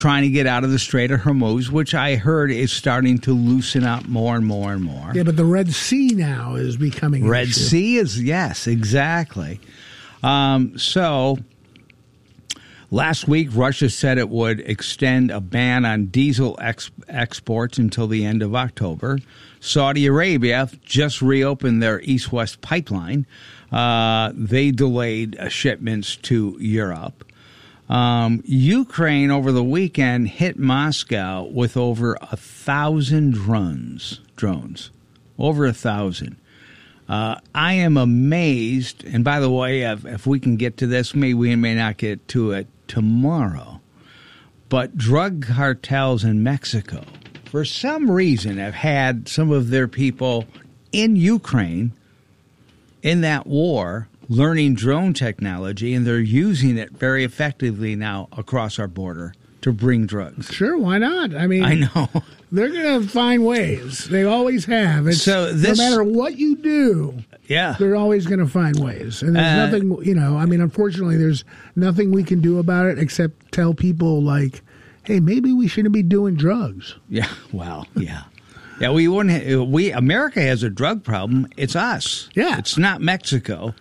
trying to get out of the Strait of Hormuz, which I heard is starting to loosen up more and more and more. Yeah, but the Red Sea now is becoming an Red issue. Sea is, yes, exactly. So last week, Russia said it would extend a ban on diesel exports until the end of October. Saudi Arabia just reopened their east-west pipeline. They delayed shipments to Europe. Ukraine over the weekend hit Moscow with over 1,000 drones. Over 1,000. I am amazed, and by the way, if we can get to this, maybe we may not get to it tomorrow, but drug cartels in Mexico, for some reason, have had some of their people in Ukraine in that war learning drone technology, and they're using it very effectively now across our border to bring drugs. Sure, why not? I mean, I know. They're going to find ways. They always have. No matter what you do, they're always going to find ways. And there's nothing, unfortunately, there's nothing we can do about it except tell people, like, hey, maybe we shouldn't be doing drugs. Yeah, well, yeah. Yeah, America has a drug problem. It's us. Yeah. It's not Mexico.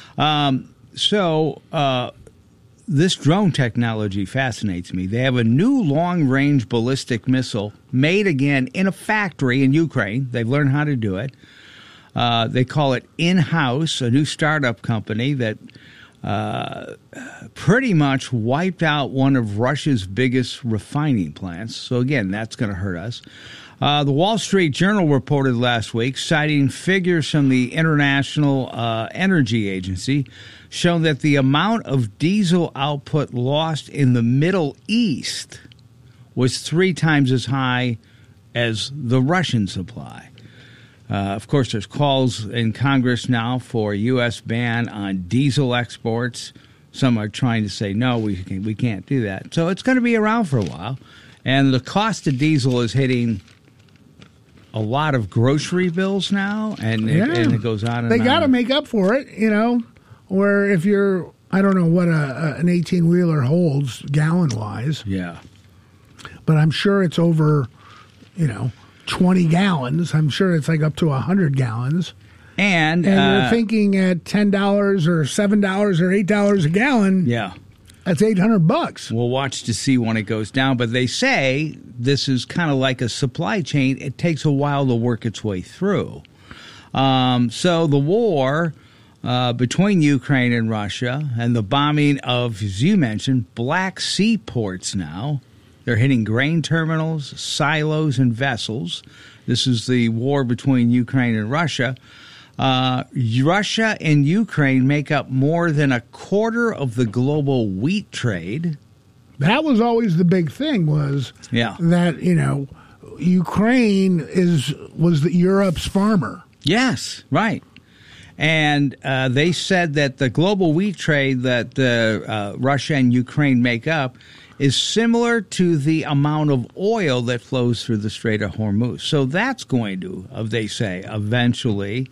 This drone technology fascinates me. They have a new long-range ballistic missile made again in a factory in Ukraine. They've learned how to do it. They call it In-House, a new startup company that pretty much wiped out one of Russia's biggest refining plants. So, again, that's going to hurt us. The Wall Street Journal reported last week, citing figures from the International Energy Agency, showing that the amount of diesel output lost in the Middle East was 3 times as high as the Russian supply. Of course, there's calls in Congress now for a U.S. ban on diesel exports. Some are trying to say, no, we can't do that. So it's going to be around for a while. And the cost of diesel is hitting a lot of grocery bills now, and it goes on and on. They got to make up for it, where if you're, I don't know what an 18-wheeler holds gallon-wise. Yeah. But I'm sure it's over, 20 gallons. I'm sure it's like up to 100 gallons. And you're thinking at $10 or $7 or $8 a gallon. Yeah. That's $800. We'll watch to see when it goes down, but they say this is kind of like a supply chain. It takes a while to work its way through. So the war between Ukraine and Russia and the bombing of, as you mentioned, Black Sea ports now. They're hitting grain terminals, silos, and vessels. This is the war between Ukraine and Russia. Russia and Ukraine make up more than a quarter of the global wheat trade. That was always the big thing, was that, Ukraine was Europe's farmer. Yes, right. And they said that the global wheat trade that Russia and Ukraine make up is similar to the amount of oil that flows through the Strait of Hormuz. So that's going to, they say, eventually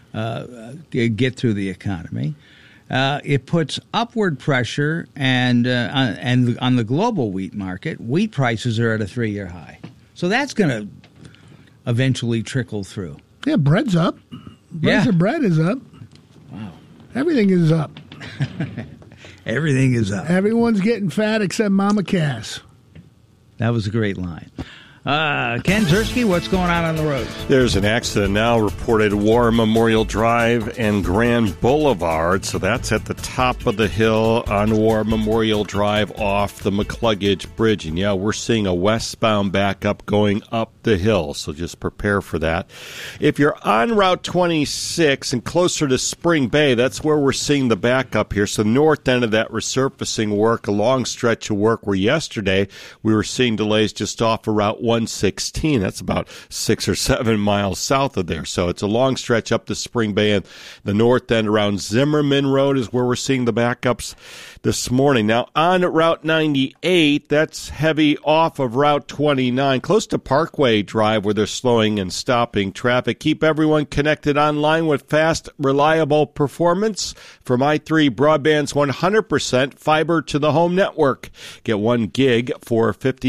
get through the economy. It puts upward pressure and on the global wheat market. Wheat prices are at a 3-year high. So that's going to eventually trickle through. Yeah, bread's up. Price of bread is up. Wow. Everything is up. Everything is up. Everyone's getting fat except Mama Cass. That was a great line. Ken Tursky, what's going on the roads? There's an accident now reported War Memorial Drive and Grand Boulevard. So that's at the top of the hill on War Memorial Drive off the McCluggage Bridge. And yeah, we're seeing a westbound backup going up the hill. So just prepare for that. If you're on Route 26 and closer to Spring Bay, that's where we're seeing the backup here. So north end of that resurfacing work, a long stretch of work where yesterday we were seeing delays just off of Route 116. That's about 6 or 7 miles south of there. So it's a long stretch up to Spring Bay, and the north end around Zimmerman Road is where we're seeing the backups this morning. Now, on Route 98, that's heavy off of Route 29, close to Parkway Drive, where they're slowing and stopping traffic. Keep everyone connected online with fast, reliable performance from i3 Broadband's 100% fiber to the home network. Get 1 gig for $50